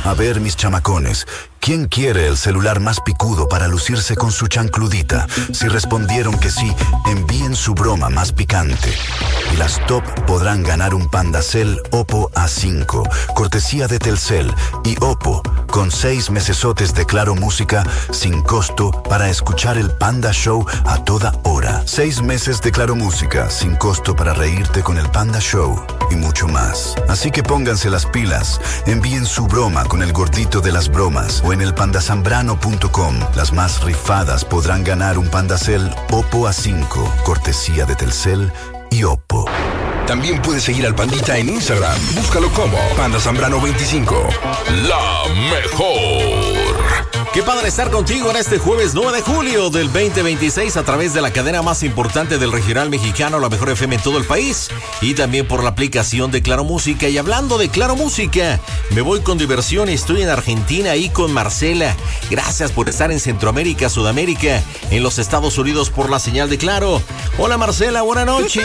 A ver, mis chamacones, ¿quién quiere el celular más picudo para lucirse con su chancludita? Si respondieron que sí, envíen su broma más picante. Y las top podrán ganar un Pandacel Oppo A5, cortesía de Telcel y Oppo, con 6 mesesotes de Claro Música sin costo para escuchar el Panda Show a toda hora. 6 meses de Claro Música sin costo para reírte con el Panda Show y mucho más. Así que pónganse las pilas, envíen su broma con el gordito de las bromas o en el pandazambrano.com. Las más rifadas podrán ganar un Pandacel Oppo A5, cortesía de Telcel y Oppo. También puedes seguir al Pandita en Instagram. Búscalo como Panda Zambrano 25. La mejor. Qué padre estar contigo en este jueves 9 de julio del 2026 a través de la cadena más importante del regional mexicano, la mejor FM en todo el país, y también por la aplicación de Claro Música. Y hablando de Claro Música, me voy con diversión. Estoy en Argentina ahí con Marcela. Gracias por estar en Centroamérica, Sudamérica, en los Estados Unidos por la señal de Claro. Hola Marcela, buenas noches.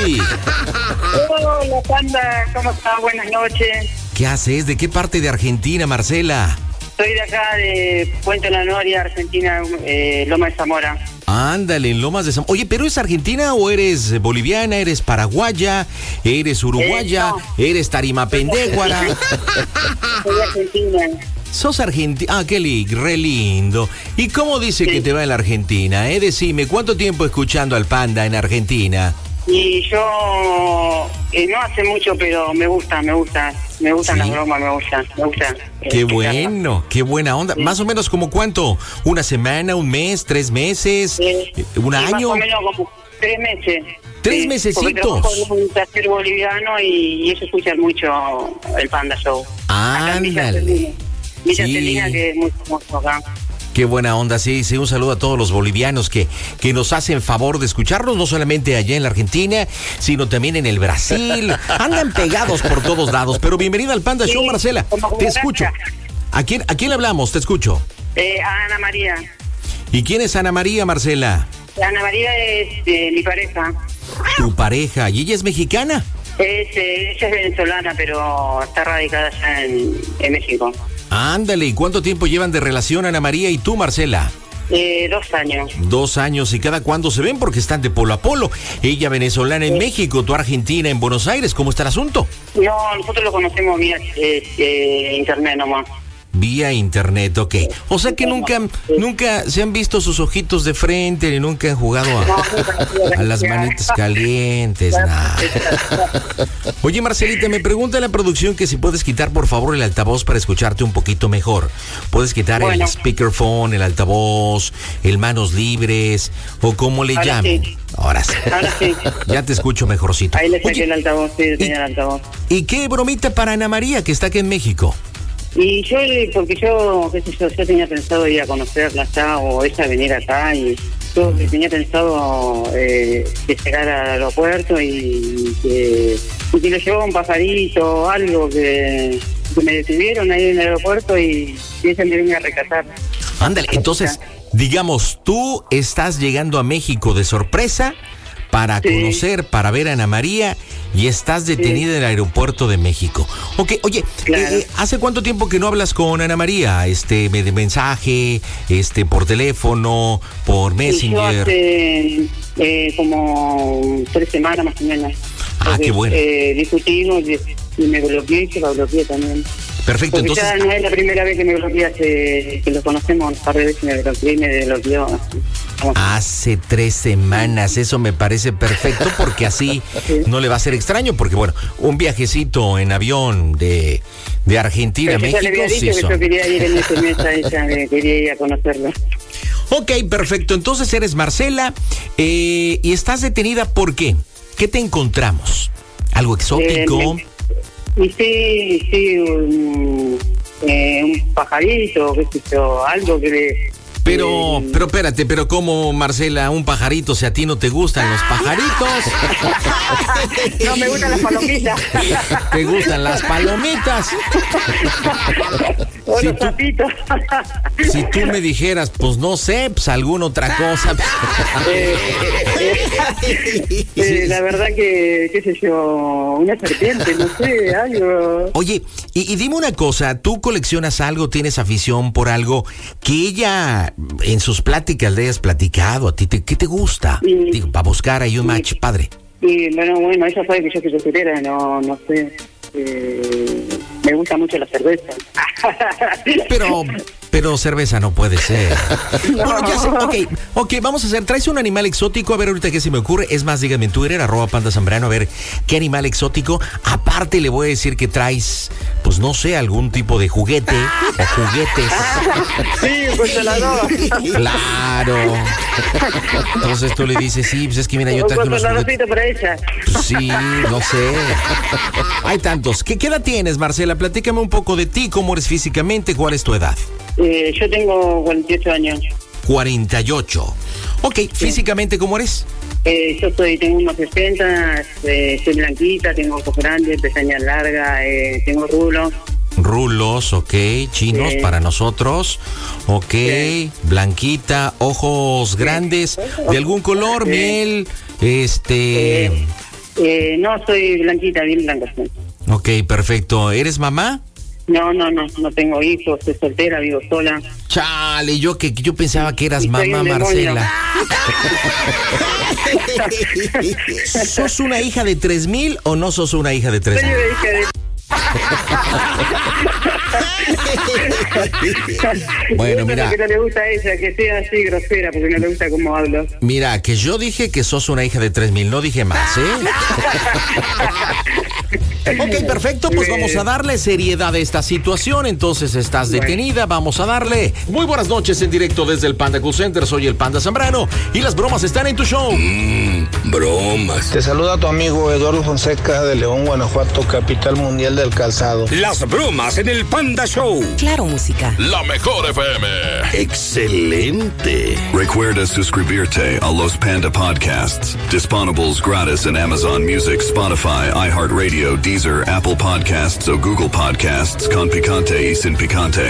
Hola Panda, ¿cómo estás? Buenas noches. ¿Qué haces? ¿De qué parte de Argentina, Marcela? Soy de acá, de Puente La Noria, Argentina, Loma de Zamora. Ándale, en Lomas de Zamora. Oye, ¿pero eres argentina o eres boliviana? ¿Eres paraguaya? ¿Eres uruguaya? No. ¿Eres tarimapendéguara? Soy argentina. Sos argentina. Ah, re lindo. ¿Y cómo dice que te va en la Argentina? Decime, ¿cuánto tiempo escuchando al Panda en Argentina? Y yo, no hace mucho, pero me gustan ¿Sí? las bromas, me gustan. Qué bueno, qué buena onda. Sí. ¿Más o menos como cuánto? ¿Una semana, un mes, 3 meses, un año? Más o menos como 3 meses. 3 mesecitos. Porque trabajo en un taller boliviano y ellos escuchan mucho el Panda Show. Ándale. Villa Celina, que es muy famoso acá. Qué buena onda, sí, un saludo a todos los bolivianos que nos hacen favor de escucharnos, no solamente allá en la Argentina, sino también en el Brasil. Andan pegados por todos lados, pero bienvenida al Panda Show, Marcela. Te escucho. ¿A quién hablamos? Te escucho. A Ana María. ¿Y quién es Ana María, Marcela? Ana María es mi pareja. ¿Tu pareja? ¿Y ella es mexicana? Ella es venezolana, pero está radicada allá en México. Ándale, ¿y cuánto tiempo llevan de relación Ana María y tú, Marcela? 2 años. 2 años, ¿y cada cuándo se ven? Porque están de polo a polo. Ella venezolana en México, tú argentina en Buenos Aires. ¿Cómo está el asunto? No, nosotros lo conocemos vía internet nomás. Vía internet, ok. O sea que nunca se han visto sus ojitos de frente, ni nunca han jugado a las manitas calientes, nada. Oye, Marcelita, me pregunta la producción que si puedes quitar, por favor, el altavoz para escucharte un poquito mejor. Puedes quitar el speakerphone, el altavoz, el manos libres, o como le llamen. Sí. Ahora sí. Ya te escucho mejorcito. Ahí le saqué el altavoz, sí, tenía el altavoz. ¿Y qué bromita para Ana María, que está aquí en México? Y yo, porque yo tenía pensado ir a conocerla allá o ella venir acá y yo tenía pensado llegar al aeropuerto y que le llevaba un pajarito, algo que me detuvieron ahí en el aeropuerto y ella me venía a rescatar. Ándale, entonces, digamos, tú estás llegando a México de sorpresa para conocer, para ver a Ana María y estás detenida en el aeropuerto de México. Ok, oye, claro. ¿Hace cuánto tiempo que no hablas con Ana María? De mensaje, por teléfono, por Messenger. Yo hace como 3 semanas más o menos. Ah, qué bueno. Discutimos y me bloqueé y se la bloqueé también. Perfecto, porque entonces... ya no es la primera vez que me bloquea, que lo conocemos, un par de veces me bloqueé y me bloqueó. Hace 3 semanas, eso me parece perfecto porque así no le va a ser extraño, porque bueno, un viajecito en avión de Argentina a México. Ya le había dicho que yo quería ir en ese mes a ella, quería ir a conocerla. Ok, perfecto, entonces eres Marcela y estás detenida, ¿por qué? ¿Qué te encontramos? ¿Algo exótico? Sí, un pajarito, qué sé yo, algo que Pero espérate, pero ¿cómo, Marcela, un pajarito, si a ti no te gustan los pajaritos? No me gustan las palomitas. ¿Te gustan las palomitas? O Si los tú- zapitos. Si tú me dijeras, pues no sé, pues alguna otra cosa. La verdad que, qué sé yo, una serpiente, no sé, algo. Oye, y dime una cosa, ¿tú coleccionas algo, tienes afición por algo que ella en sus pláticas le hayas platicado? ¿A ti qué te gusta? Sí. Digo, para buscar ahí un match, padre. Y bueno, ella sabe que yo quisiera, no sé. Me gusta mucho la cerveza. Pero cerveza no puede ser. No. Bueno, ya sé, ok, vamos a hacer, traes un animal exótico, a ver ahorita qué se me ocurre. Es más, díganme en Twitter, @PandaZambrano, a ver qué animal exótico. Aparte le voy a decir que traes, pues no sé, algún tipo de juguete o juguetes. Sí, un consolador. Claro. Entonces tú le dices, sí, pues es que mira, yo Un traje unos juguetes. consoladorcito para ella. Pues sí, no sé. Hay tantos. ¿Qué edad tienes, Marcela? Platícame un poco de ti, cómo eres físicamente, cuál es tu edad. Yo tengo 48 años. 48. Ok, físicamente, ¿cómo eres? Yo tengo unos 60, soy blanquita, tengo ojos grandes, pestañas largas, tengo rulos. Rulos, ok, chinos Sí. para nosotros, ok, Sí. blanquita, ojos grandes, de algún color, Sí. miel, No, soy blanquita, bien blanca. Sí. ok, perfecto. ¿Eres mamá? No tengo hijos, soy soltera, vivo sola. Chale, yo pensaba que eras Y soy mamá, un demonio. Marcela. ¿Sos una hija de 3000 o no sos una hija de Soy 3000? una hija de... Bueno, Eso mira. es lo que no le gusta a ella, que sea así grosera, porque no le gusta cómo hablo. Mira, que yo dije que sos una hija de 3000, no dije más, ¿eh? Ok, perfecto, pues vamos a darle seriedad a esta situación. Entonces estás detenida, vamos a darle. Muy buenas noches en directo desde el Panda Cool Center. Soy el Panda Zambrano y las bromas están en tu show. Bromas. Te saluda tu amigo Eduardo Fonseca de León, Guanajuato, capital mundial del calzado. Las bromas en el Panda Show. Claro, música. La mejor FM. Excelente. Recuerda suscribirte a los Panda Podcasts, disponibles gratis en Amazon Music, Spotify, iHeartRadio, Deezer, Apple Podcasts o Google Podcasts con picante y sin picante.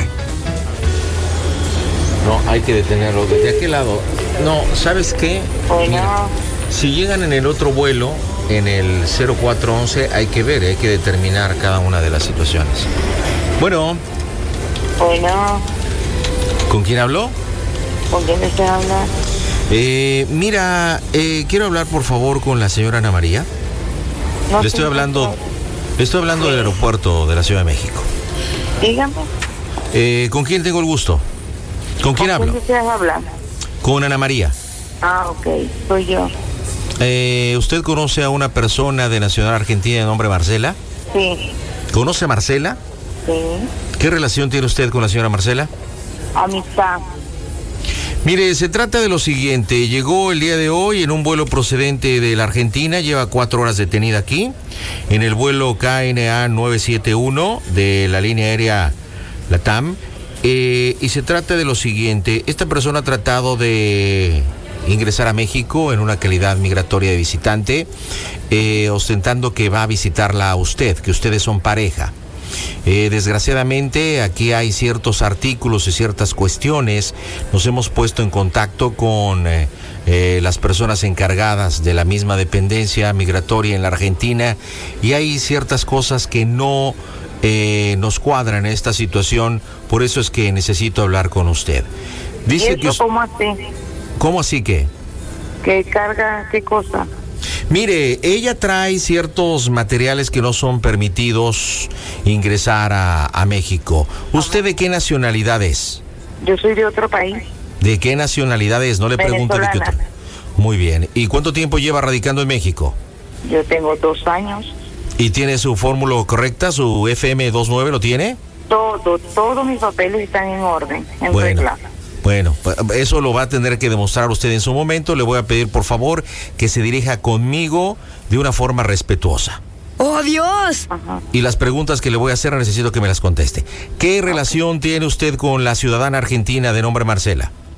No, hay que detenerlo. ¿De aquel lado? No, ¿sabes qué? Mira, si llegan en el otro vuelo, en el 0411, hay que ver, hay que determinar cada una de las situaciones. Bueno, Bueno, ¿con quién habló? ¿con quién desea hablar? Mira, quiero hablar por favor con la señora Ana María. No Le sé, estoy hablando del aeropuerto de la Ciudad de México. Dígame. ¿Con quién tengo el gusto? ¿Con quién hablo? ¿Con quién deseas hablar? Con Ana María. Ah, ok, soy yo. ¿Usted conoce a una persona de nacionalidad argentina de nombre Marcela? Sí, ¿Conoce a Marcela? sí. ¿Qué relación tiene usted con la señora Marcela? Amistad. Mire, se trata de lo siguiente. Llegó el día de hoy en un vuelo procedente de la Argentina. Lleva 4 horas detenida aquí. En el vuelo KNA 971 de la línea aérea LATAM. Y se trata de lo siguiente. Esta persona ha tratado de ingresar a México en una calidad migratoria de visitante, ostentando que va a visitarla a usted, que ustedes son pareja. Desgraciadamente aquí hay ciertos artículos y ciertas cuestiones. Nos hemos puesto en contacto con las personas encargadas de la misma dependencia migratoria en la Argentina y hay ciertas cosas que no nos cuadran en esta situación. Por eso es que necesito hablar con usted. Dice ¿Y eso cómo así? ¿Cómo así que? ¿Qué carga, qué cosa? Mire, ella trae ciertos materiales que no son permitidos ingresar a México. ¿Usted de qué nacionalidad es? Yo soy de otro país. ¿De qué nacionalidad es? No le pregunto de qué otra. Venezolana. Muy bien. ¿Y cuánto tiempo lleva radicando en México? Yo tengo 2 años. ¿Y tiene su fórmula correcta? ¿Su FM29 lo tiene? Todos mis papeles están en orden, en regla. Bueno, eso lo va a tener que demostrar usted en su momento. Le voy a pedir, por favor, que se dirija conmigo de una forma respetuosa. ¡Oh, Dios! Ajá. Y las preguntas que le voy a hacer necesito que me las conteste. ¿Qué relación tiene usted con la ciudadana argentina de nombre Marcela?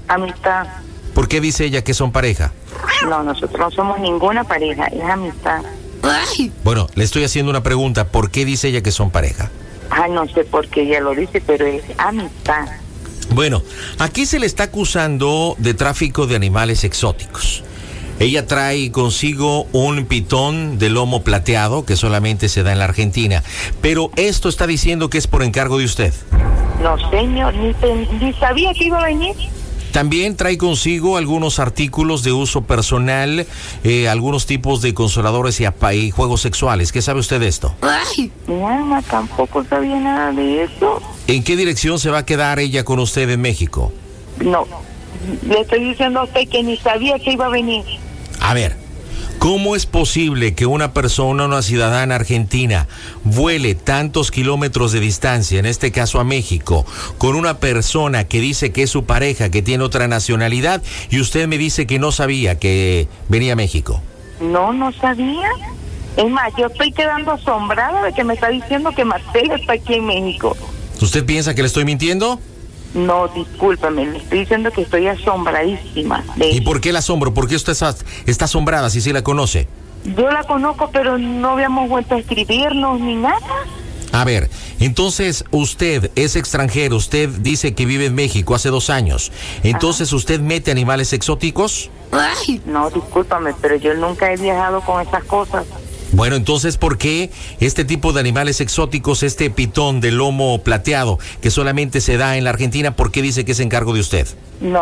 Amistad. ¿Por qué dice ella que son pareja? No, nosotros no somos ninguna pareja, es amistad. Bueno, le estoy haciendo una pregunta. ¿Por qué dice ella que son pareja? Ay, no sé por qué ella lo dice, pero es amistad. Bueno, aquí se le está acusando de tráfico de animales exóticos. Ella trae consigo un pitón de lomo plateado que solamente se da en la Argentina. Pero esto está diciendo que es por encargo de usted. No, señor, ni sabía que iba a venir. También trae consigo algunos artículos de uso personal, algunos tipos de consoladores y juegos sexuales. ¿Qué sabe usted de esto? Mi alma, tampoco sabía nada de eso. ¿En qué dirección se va a quedar ella con usted en México? No, le estoy diciendo a usted que ni sabía que iba a venir. A ver, ¿cómo es posible que una persona, una ciudadana argentina, vuele tantos kilómetros de distancia, en este caso a México, con una persona que dice que es su pareja, que tiene otra nacionalidad, y usted me dice que no sabía que venía a México? No sabía. Es más, yo estoy quedando asombrada de que me está diciendo que Marcela está aquí en México. ¿Usted piensa que le estoy mintiendo? No, discúlpame, le estoy diciendo que estoy asombradísima. ¿Y por qué la asombro? ¿Por qué usted está asombrada si sí la conoce? Yo la conozco, pero no habíamos vuelto a escribirnos ni nada. A ver, entonces usted es extranjero, usted dice que vive en México hace 2 años. Entonces, ¿usted mete animales exóticos? No, discúlpame, pero yo nunca he viajado con esas cosas. Bueno, entonces, ¿por qué este tipo de animales exóticos, este pitón de lomo plateado, que solamente se da en la Argentina, por qué dice que es encargo de usted? No.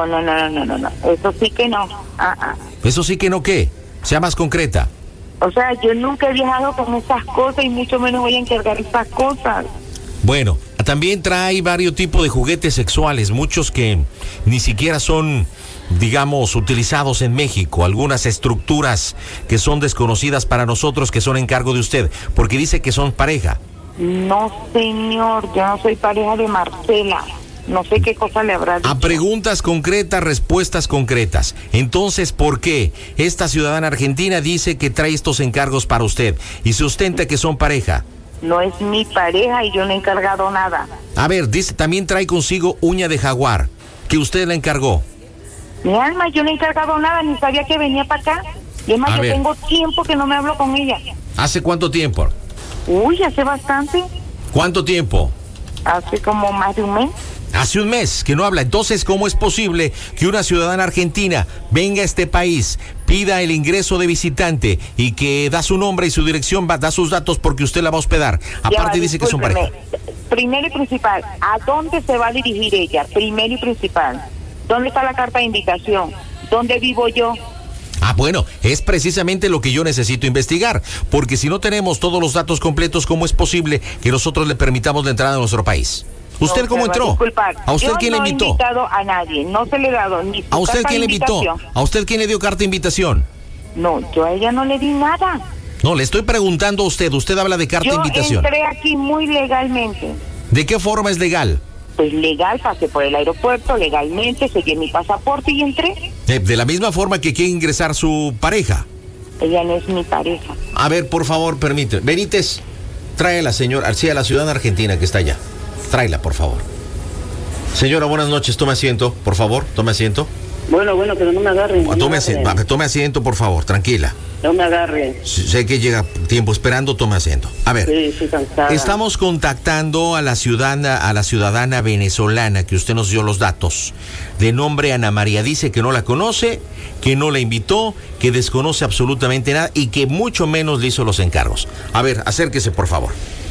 Eso sí que no. ¿Eso sí que no qué? Sea más concreta. O sea, yo nunca he viajado con esas cosas y mucho menos voy a encargar esas cosas. Bueno, también trae varios tipos de juguetes sexuales, muchos que ni siquiera son, digamos, utilizados en México, algunas estructuras que son desconocidas para nosotros, que son encargo de usted, porque dice que son pareja. No, señor, yo no soy pareja de Marcela. No sé qué cosa le habrá dicho. A preguntas concretas, respuestas concretas. Entonces, ¿por qué esta ciudadana argentina dice que trae estos encargos para usted y se ostenta que son pareja? No es mi pareja y yo no he encargado nada. A ver, dice, también trae consigo uña de jaguar, que usted la encargó. Mi alma, yo no he encargado nada, ni sabía que venía para acá. Y además, yo tengo tiempo que no me hablo con ella. ¿Hace cuánto tiempo? Uy, hace bastante. ¿Cuánto tiempo? Hace como más de un mes. Hace un mes que no habla. Entonces, ¿cómo es posible que una ciudadana argentina venga a este país, pida el ingreso de visitante y que da su nombre y su dirección, da sus datos porque usted la va a hospedar? Aparte dice que son pareja. Primero y principal, ¿a dónde se va a dirigir ella? Primero y principal. ¿Dónde está la carta de invitación? ¿Dónde vivo yo? Bueno, es precisamente lo que yo necesito investigar, porque si no tenemos todos los datos completos, ¿cómo es posible que nosotros le permitamos la entrada a nuestro país? ¿Usted cómo entró? Disculpar. ¿A usted quién le invitó? Yo no he invitado a nadie, no se le he dado ni su ¿A usted quién le invitó? ¿A usted quién le dio carta de invitación? No, yo a ella no le di nada. No, le estoy preguntando a usted. Usted habla de carta de invitación. Yo entré aquí muy legalmente. ¿De qué forma es legal? Pues legal, pasé por el aeropuerto legalmente, seguí mi pasaporte y entré. De la misma forma que quiere ingresar su pareja. Ella no es mi pareja. A ver, por favor, permíteme. Benítez, trae a la señora, sí, a la ciudadana argentina que está allá. Tráela, por favor. Señora, buenas noches. Tome asiento, por favor. Tome asiento. Bueno, pero no me agarren. Tome asiento, por favor. Tranquila. No me agarren. Sé que llega tiempo esperando. Tome asiento. A ver. Sí, estoy cansada. Estamos contactando a la ciudadana venezolana que usted nos dio los datos. De nombre Ana María. Dice que no la conoce, que no la invitó, que desconoce absolutamente nada y que mucho menos le hizo los encargos. A ver, acérquese, por favor.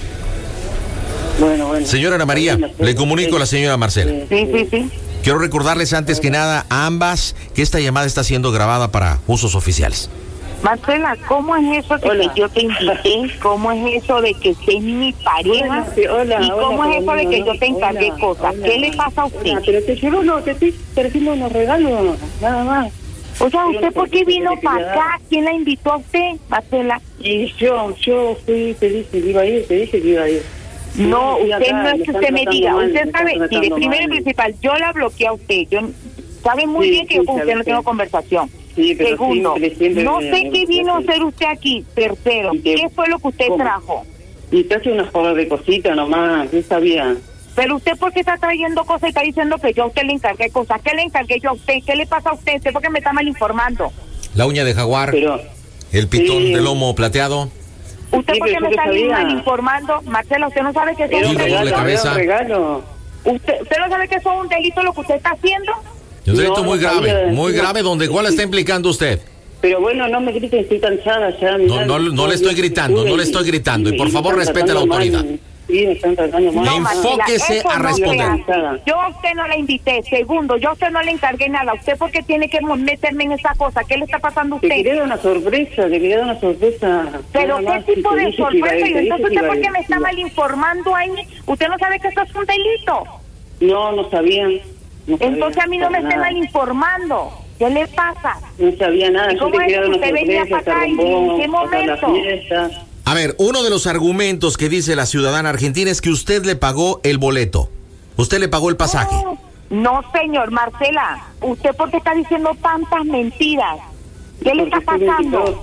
Bueno. Señora Ana María, le comunico a la señora Marcela. Sí. Quiero recordarles antes que nada a ambas que esta llamada está siendo grabada para usos oficiales. Marcela, ¿cómo es eso de que yo te invité? ¿Cómo es eso de que seas mi pareja? ¿Y cómo es eso de que yo te encargué cosas? ¿Qué le pasa a usted? Pero te estoy trayendo unos regalos, nada más. O sea, ¿usted por qué vino para acá? ¿Quién la invitó a usted, Marcela? Y yo fui, te dije que iba a ir. No, usted no es que usted me diga. Usted sabe, mire, primero y principal, yo la bloqueé a usted. Yo sabe muy bien que yo con usted no tengo conversación. Segundo, no sé qué vino a hacer usted aquí. Tercero, ¿qué fue lo que usted trajo? Y te hace unas cosas de cositas nomás, yo sabía. Pero usted, ¿por qué está trayendo cosas y está diciendo que yo a usted le encargué cosas? ¿Qué le encargué yo a usted? ¿Qué le pasa a usted? ¿Usted por qué me está mal informando? La uña de jaguar, el pitón de lomo plateado. ¿Usted por qué me está mal informando? Marcela, ¿usted no sabe que eso es un delito? ¿Usted no sabe que eso es un delito lo que usted está haciendo? Un delito muy grave, donde ¿cuál está implicando usted? Pero bueno, no me griten, estoy cansada ya. No le estoy gritando, y por favor respete a la autoridad. Sí, me están tratando mal. Enfóquese a responder. Yo a usted no la invité. Segundo, yo a usted no le encargué nada. ¿Usted por qué tiene que meterme en esa cosa? ¿Qué le está pasando a usted? Te quería dar una sorpresa, ¿Pero qué tipo de sorpresa? Y entonces usted por qué me está mal informando ahí. ¿Usted no sabe que eso es un delito? No sabían. Entonces a mí no me esté mal informando. ¿Qué le pasa? No sabía nada. ¿Y cómo es que usted venía para acá y en qué momento? A ver, uno de los argumentos que dice la ciudadana argentina es que usted le pagó el boleto. Usted le pagó el pasaje. No, señor, Marcela. ¿Usted por qué está diciendo tantas mentiras? ¿Qué le está pasando?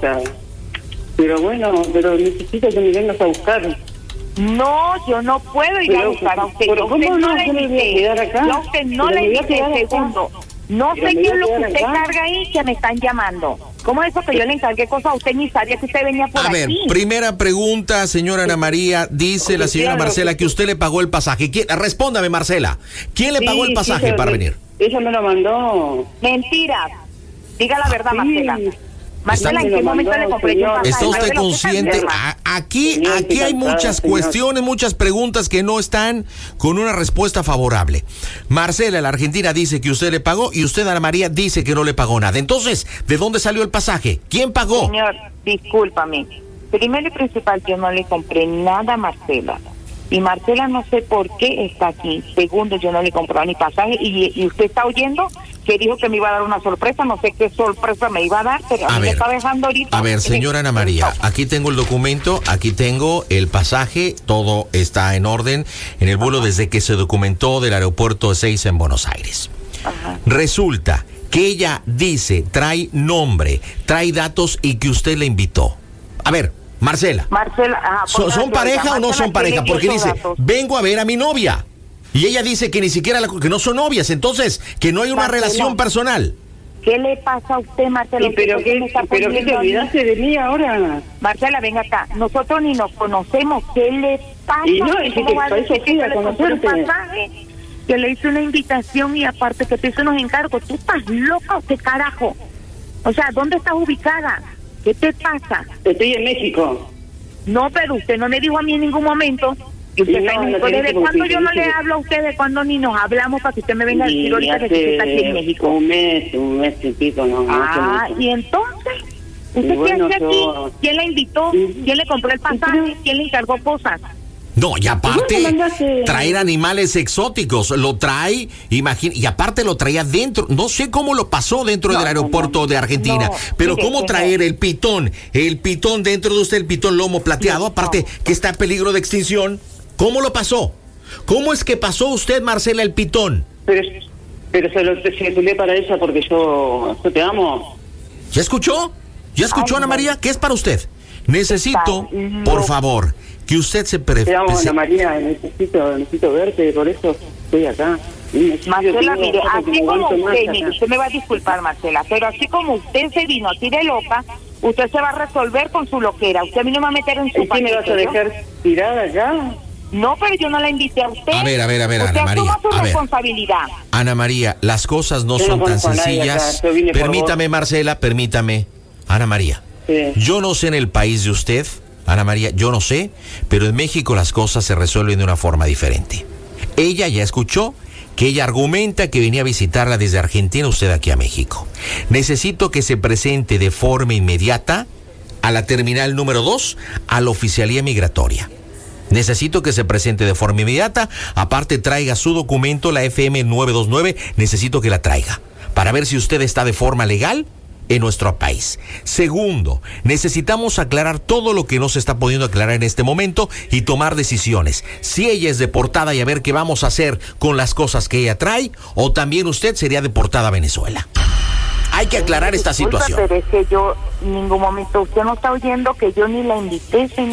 Pero bueno, necesito que me vengas a buscar. No, yo no puedo ir a buscar a usted. ¿Pero cómo no? Yo me voy a quedar acá. Yo a usted no le invité. Segundo, no sé qué es lo que usted carga ahí que me están llamando. ¿Cómo es eso que yo le encargué cosas a usted ni sabía que usted venía por aquí? A ver, primera pregunta, señora Ana María. Dice la señora Marcela que usted le pagó el pasaje. Respóndame, Marcela. ¿Quién le pagó el pasaje para venir? Ella me lo mandó. Mentira. Diga la verdad, Marcela. Marcela, ¿en qué momento le compré yo el pasaje? ¿Está usted consciente? Aquí hay muchas cuestiones, muchas preguntas que no están con una respuesta favorable. Marcela, la argentina, dice que usted le pagó y usted, Ana María, dice que no le pagó nada. Entonces, ¿de dónde salió el pasaje? ¿Quién pagó? Señor, discúlpame. Primero y principal, yo no le compré nada a Marcela. Y Marcela no sé por qué está aquí. Segundo, yo no le compré ni pasaje. Y usted está oyendo que dijo que me iba a dar una sorpresa. No sé qué sorpresa me iba a dar, pero a mí me está dejando ahorita. A ver, señora Ana María, aquí tengo el documento, aquí tengo el pasaje, todo está en orden en el vuelo desde que se documentó del aeropuerto de Ezeiza en Buenos Aires. Ajá. Resulta que ella dice, trae nombre, trae datos y que usted le invitó. A ver, Marcela, ¿son pareja o no son pareja? Porque dice, vengo a ver a mi novia. Y ella dice que ni siquiera que no son novias, entonces que no hay una relación personal. ¿Qué le pasa a usted, Marcela? ¿Pero qué te olvidaste de mí ahora? Marcela, venga acá. Nosotros ni nos conocemos. ¿Qué le pasa? Y no, es que para eso fui a conocerte. Que le hice una invitación y aparte que te hice unos encargos. ¿Tú estás loca o qué carajo? O sea, ¿dónde estás ubicada? ¿Qué te pasa? Estoy en México. No, pero usted no me dijo a mí en ningún momento. Y usted está en México. ¿Desde cuándo yo no le hablo a usted? ¿De cuándo ni nos hablamos para que usted me venga a decir ahorita que usted está aquí en México? Un mes y pico, ¿no? ¿Y entonces? ¿Usted qué hace aquí? ¿Quién la invitó? ¿Quién le compró el pasaje? ¿Quién le encargó cosas? No, y aparte, traer animales exóticos, lo trae, imagina, y aparte lo traía dentro, no sé cómo lo pasó dentro del aeropuerto de Argentina, pero cómo traer el pitón dentro de usted, el pitón lomo plateado, aparte que está en peligro de extinción, ¿cómo lo pasó? ¿Cómo es que pasó usted, Marcela, el pitón? Pero se lo peleé para ella porque yo te amo. ¿Ya escuchó? Ana María? ¿Qué es para usted? Necesito, por favor, que usted se Te amo, Ana María, necesito verte, por eso estoy acá. Marcela, mire, así como usted me va a disculpar, Marcela, pero así como usted se vino así de loca, usted se va a resolver con su loquera. Usted a mí no me va a meter en su paquete. ¿Me vas a dejar tirada ya? No, pero yo no la invité a usted. A ver, Ana María. Su responsabilidad. Ana María, las cosas no son tan sencillas. Permítame, Marcela, permítame. Ana María, yo no sé en el país de usted, Ana María, yo no sé, pero en México las cosas se resuelven de una forma diferente. Ella ya escuchó que ella argumenta que venía a visitarla desde Argentina, usted aquí a México. Necesito que se presente de forma inmediata a la terminal número 2, a la oficialía migratoria. Necesito que se presente de forma inmediata, aparte traiga su documento, la FM 929, necesito que la traiga, para ver si usted está de forma legal en nuestro país. Segundo, necesitamos aclarar todo lo que no se está pudiendo aclarar en este momento y tomar decisiones. Si ella es deportada y a ver qué vamos a hacer con las cosas que ella trae, o también usted sería deportada a Venezuela. Hay que aclarar esta situación. Pero es que yo en ningún momento, usted no está oyendo que yo ni la invité, señor.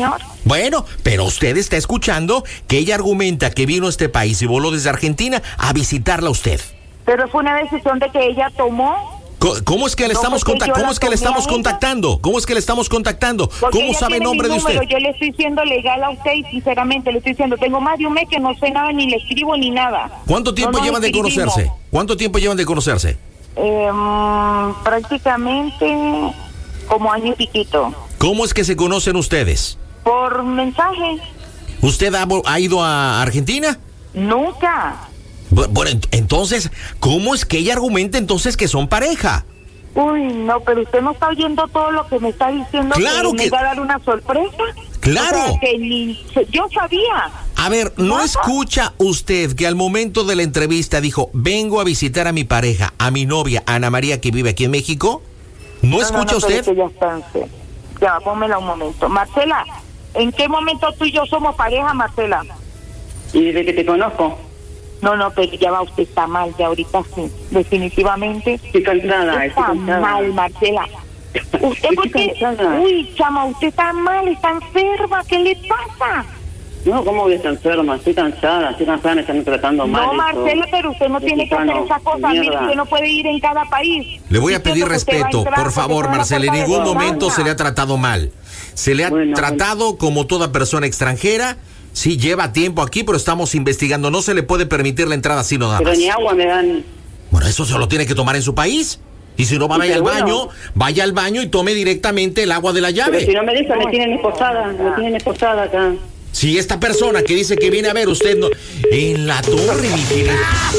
Bueno, pero usted está escuchando que ella argumenta que vino a este país y voló desde Argentina a visitarla a usted. Pero fue una decisión de que ella tomó. ¿Cómo es que le estamos contactando? ¿Cómo es que le estamos contactando? Porque ¿Cómo sabe el nombre de usted? Yo le estoy siendo legal a usted y sinceramente le estoy diciendo, tengo más de un mes que no sé nada, ni le escribo ni nada. ¿Cuánto tiempo llevan de conocerse? ¿Cuánto tiempo llevan de conocerse? Prácticamente como año y piquito. ¿Cómo es que se conocen ustedes? Por mensaje. ¿Usted ha ido a Argentina? Nunca. Bueno, entonces, ¿cómo es que ella argumenta entonces que son pareja? Uy, no, pero usted no está oyendo todo lo que me está diciendo. Claro que me iba a dar una sorpresa. Claro. O sea, que yo sabía. A ver, ¿no escucha usted que al momento de la entrevista dijo, vengo a visitar a mi pareja, a mi novia, Ana María, que vive aquí en México? ¿No escucha usted? Que ya está, ya, pónmela un momento. Marcela, ¿en qué momento tú y yo somos pareja, Marcela? Y desde que te conozco. No, pero ya va, usted está mal, ya ahorita sí, definitivamente. Estoy cansada, está mal, Marcela. ¿Usted por qué? Uy, chama, usted está mal, está enferma, ¿qué le pasa? No, ¿cómo voy a estar enferma? Estoy cansada, me están tratando mal. No, Marcela, pero usted no tiene que hacer esas cosas, mire, usted no puede ir en cada país. Le voy a pedir respeto, por favor, Marcela, en ningún momento se le ha tratado mal. Se le ha tratado como toda persona extranjera. Sí, lleva tiempo aquí, pero estamos investigando. No se le puede permitir la entrada así nada más. Pero ni agua me dan. Bueno, eso se lo tiene que tomar en su país. Y si no va al baño, vaya al baño y tome directamente el agua de la llave. Pero si no me dejan, me tienen esposada acá. Si esta persona que dice que viene a ver usted no... En la torre, mi querida.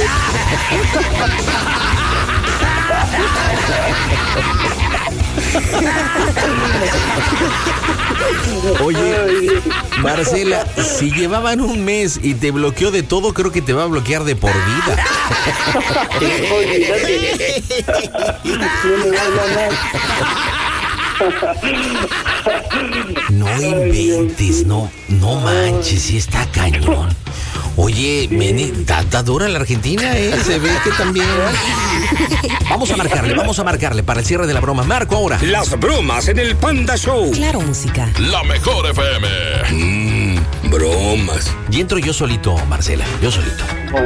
Oye, Marcela, si llevaban un mes y te bloqueó de todo, creo que te va a bloquear de por vida. No inventes, no manches, sí está cañón. Oye, Meni, está dura la Argentina, se ve que también. Vamos a marcarle para el cierre de la broma. Marco ahora. Las bromas en el Panda Show. Claro, música. La mejor FM. Bromas. Y entro yo solito, Marcela, yo solito.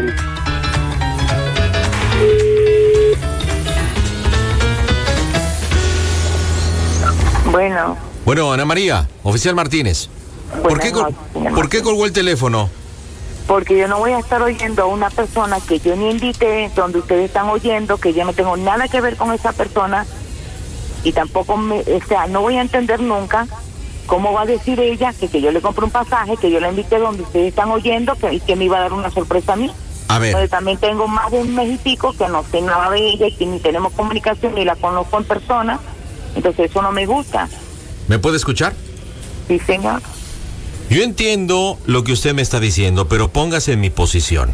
Bueno, Ana María, oficial Martínez. ¿Por qué colgó el teléfono? Porque yo no voy a estar oyendo a una persona que yo ni invité, donde ustedes están oyendo, que yo no tengo nada que ver con esa persona, y tampoco no voy a entender nunca cómo va a decir ella que yo le compré un pasaje, que yo la invité donde ustedes están oyendo, y que me iba a dar una sorpresa a mí. A ver. Entonces, también tengo más de un mes y pico que no sé nada de ella, y que ni tenemos comunicación, ni la conozco en persona, entonces eso no me gusta. ¿Me puede escuchar? Sí, señor. Yo entiendo lo que usted me está diciendo, pero póngase en mi posición.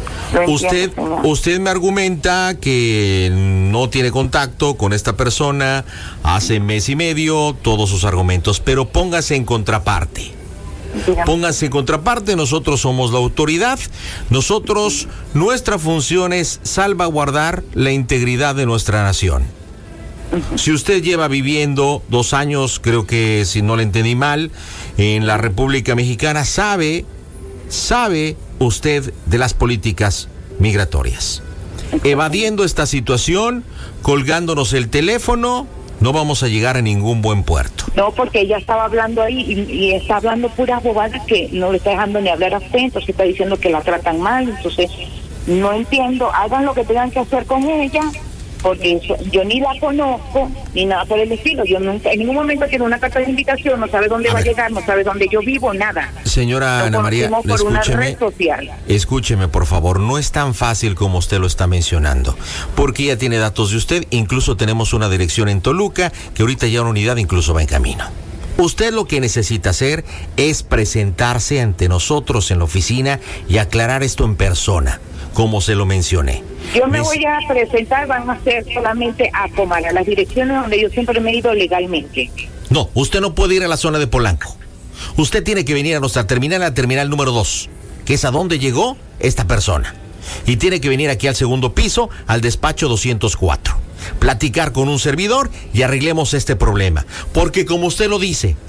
Usted me argumenta que no tiene contacto con esta persona hace mes y medio, todos sus argumentos, pero póngase en contraparte. Póngase en contraparte, nosotros somos la autoridad, nuestra función es salvaguardar la integridad de nuestra nación. Si usted lleva viviendo 2 años, creo que si no le entendí mal, en la República Mexicana, sabe usted de las políticas migratorias. Evadiendo esta situación, colgándonos el teléfono, no vamos a llegar a ningún buen puerto. No, porque ella estaba hablando ahí y está hablando puras bobadas que no le está dejando ni hablar a usted, entonces está diciendo que la tratan mal, entonces no entiendo, hagan lo que tengan que hacer con ella, porque yo ni la conozco, ni nada por el estilo. Yo nunca, en ningún momento quiero una carta de invitación, no sabe dónde va a llegar, no sabe dónde yo vivo, nada. Señora Ana María, escúcheme, por favor, no es tan fácil como usted lo está mencionando, porque ella tiene datos de usted, incluso tenemos una dirección en Toluca, que ahorita ya una unidad incluso va en camino. Usted lo que necesita hacer es presentarse ante nosotros en la oficina y aclarar esto en persona, como se lo mencioné. Yo me voy a presentar, van a ser solamente a Comala, las direcciones donde yo siempre me he ido legalmente. No, usted no puede ir a la zona de Polanco. Usted tiene que venir a nuestra terminal, a la terminal número 2, que es a donde llegó esta persona. Y tiene que venir aquí al segundo piso, al despacho 204. Platicar con un servidor y arreglemos este problema. Porque como usted lo dice,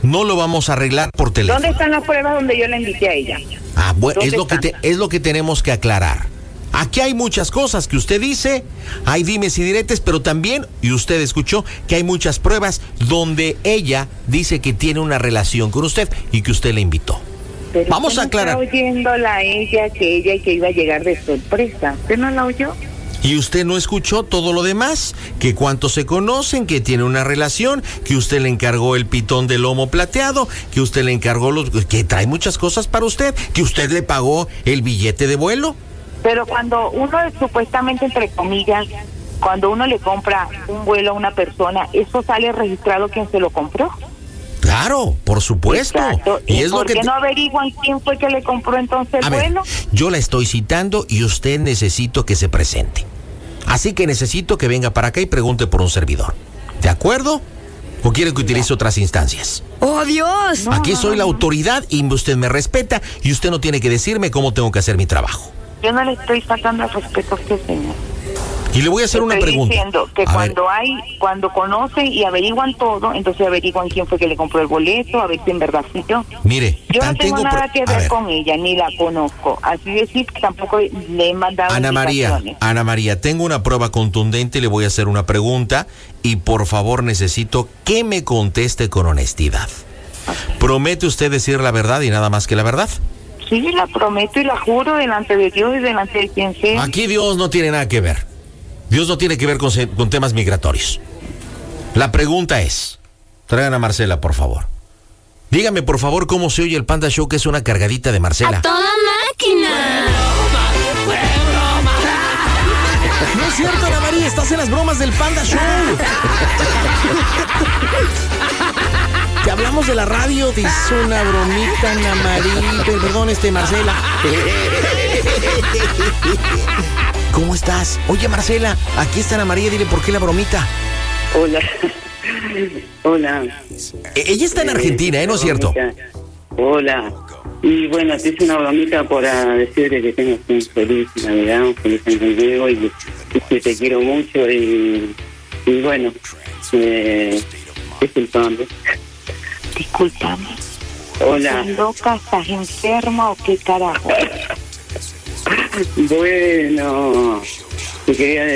No lo vamos a arreglar por teléfono. ¿Dónde están las pruebas donde yo la invité a ella? Bueno, es lo que tenemos que aclarar. Aquí hay muchas cosas que usted dice, hay dimes y diretes, pero también, y usted escuchó, que hay muchas pruebas donde ella dice que tiene una relación con usted y que usted la invitó. Pero vamos a aclarar. ¿Usted no está oyéndola a ella que iba a llegar de sorpresa? ¿Usted no la oyó? Y usted no escuchó todo lo demás, que cuánto se conocen, que tiene una relación, que usted le encargó el pitón de lomo plateado, que usted le encargó que trae muchas cosas para usted, que usted le pagó el billete de vuelo. Pero cuando uno supuestamente, entre comillas, cuando uno le compra un vuelo a una persona, ¿eso sale registrado quién se lo compró? Claro, por supuesto. Exacto. ¿Y es por qué no averiguan quién fue que le compró entonces el vuelo? Yo la estoy citando y usted necesito que se presente. Así que necesito que venga para acá y pregunte por un servidor. ¿De acuerdo? ¿O quiere que utilice otras instancias? ¡Oh, Dios! Aquí soy la autoridad y usted me respeta y usted no tiene que decirme cómo tengo que hacer mi trabajo. Yo no le estoy faltando el respeto a usted, señor. Y le voy a hacer una pregunta. Estoy diciendo que cuando conocen y averiguan todo, entonces averiguan quién fue que le compró el boleto, a ver si en verdad fui yo. Mire, yo no tengo nada que ver con ella, ni la conozco. Así decir, que tampoco le he mandado Ana María, tengo una prueba contundente y le voy a hacer una pregunta y por favor necesito que me conteste con honestidad. ¿Promete usted decir la verdad y nada más que la verdad? Sí, la prometo y la juro delante de Dios y delante de quien sea. Aquí Dios no tiene nada que ver. Dios no tiene que ver con temas migratorios. La pregunta es, traigan a Marcela, por favor. Dígame, por favor, cómo se oye el Panda Show, que es una cargadita de Marcela. ¡A toda máquina! No es cierto, Ana María, estás en las bromas del Panda Show. Te hablamos de la radio, te hizo una bromita, Ana María. Perdón, Marcela. ¿Cómo estás? Oye, Marcela, aquí está Ana María, dile por qué la bromita. Hola. Hola. Ella está en Argentina, ¿no es cierto? Hola. Y bueno, te hice una bromita para decirle que tengas un feliz Navidad, un feliz Año Nuevo y que te quiero mucho y bueno, disculpame. Disculpame. Hola. ¿Estás loca? ¿Estás enferma o qué carajo? Bueno, te quería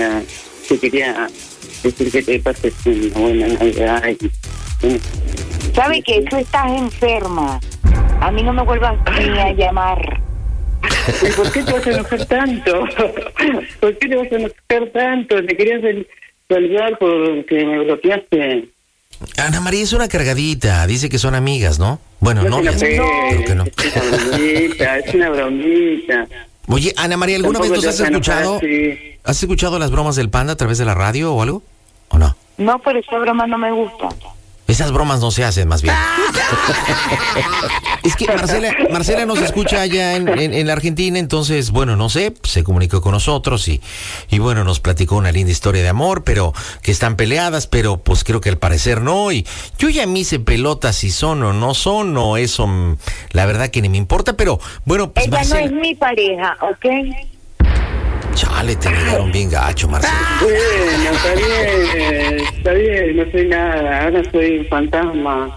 decir que te pases una buena Navidad. ¿Sabe que tú estás enferma? A mí no me vuelvas ni a llamar. ¿Y por qué te vas a enojar tanto? ¿Por qué te vas a enojar tanto? Te quería saludar porque me bloqueaste. Ana María es una cargadita, dice que son amigas, ¿no? Bueno, no, creo que no. Es una bromita. Oye, Ana María, ¿alguna vez nos has escuchado? Sí. ¿Has escuchado las bromas del Panda a través de la radio o algo? ¿O no? No, pero esa broma no me gusta. Esas bromas no se hacen, más bien. Es que Marcela nos escucha allá en la Argentina, entonces, bueno, no sé, se comunicó con nosotros y bueno, nos platicó una linda historia de amor, pero que están peleadas, pero pues creo que al parecer no, y yo ya me hice pelota si son o no son, o eso, la verdad que ni me importa, pero bueno, pues ella Marcela... no es mi pareja, ¿ok? Chale, te negaron bien gacho, Marcela. Bueno, está bien, no soy nada, ahora soy un fantasma.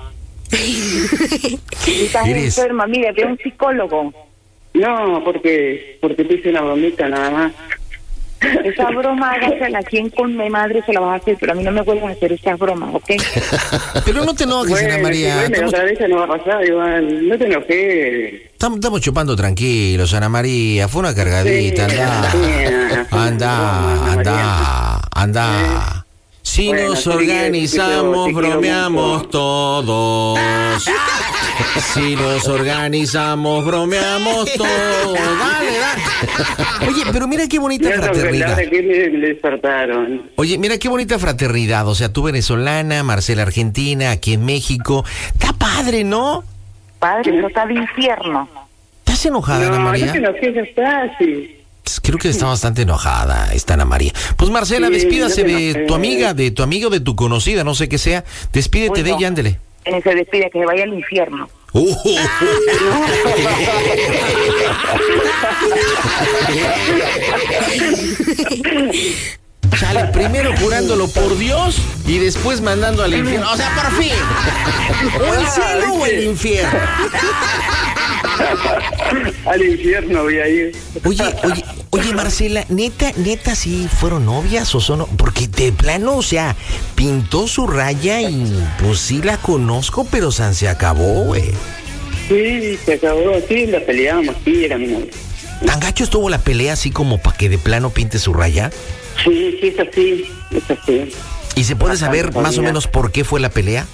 Estás enferma, mira, ve a un psicólogo. No, porque te hice una bromita nada más. Esa broma, hágasela a quien con mi madre se la vas a hacer, pero a mí no me vuelvas a hacer esas bromas, ¿ok? Pero no te enojes, Ana María. Bueno, otra vez no va a pasar, igual, no te enojes. Estamos chupando tranquilos, Ana María, fue una cargadita, anda. Si bueno, nos organizamos, bromeamos todos. Si nos organizamos, bromeamos todos. Dale. Oye, pero mira qué bonita fraternidad. Oye, mira qué bonita fraternidad. O sea, tú venezolana, Marcela argentina, aquí en México. Está padre, ¿no? Padre, no está de infierno. ¿Estás enojada, Ana María? No te enojes, está así. Creo que está bastante enojada esta Ana María. Pues Marcela, despídase de tu amiga, de tu amigo, de tu conocida, no sé qué sea. Despídete de ella, ándele. Se despide, que se vaya al infierno. Chale, primero jurándolo por Dios y después mandando al infierno. O sea, por fin. O el cielo o el infierno. Al infierno voy a ir. Oye, Marcela, neta, ¿sí fueron novias o son? Porque de plano, o sea, pintó su raya y pues sí la conozco, pero se acabó, güey. Sí, se acabó, sí, la peleamos, sí, era mi novia. ¿Tan gacho estuvo la pelea así como para que de plano pinte su raya? Sí, es así. ¿Y se puede saber más o menos por qué fue la pelea?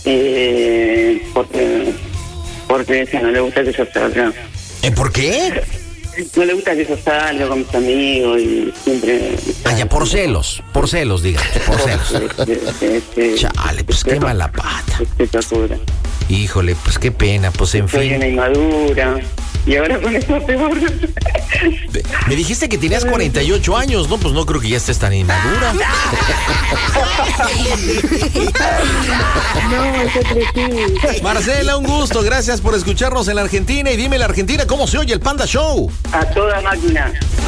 Porque no le gusta que yo salga. ¿Por qué? No le gusta que yo salga con mis amigos y siempre... Ya, por celos, digamos, por celos. Chale, pues qué mala pata. Híjole, pues qué pena, pues en fin. Soy una inmadura. Y ahora con eso peor. Me dijiste que tenías 48 años, ¿no? Pues no creo que ya estés tan inmadura. No, eso crecí. Marcela, un gusto. Gracias por escucharnos en la Argentina. Y dime, la Argentina, ¿cómo se oye el Panda Show? A toda máquina.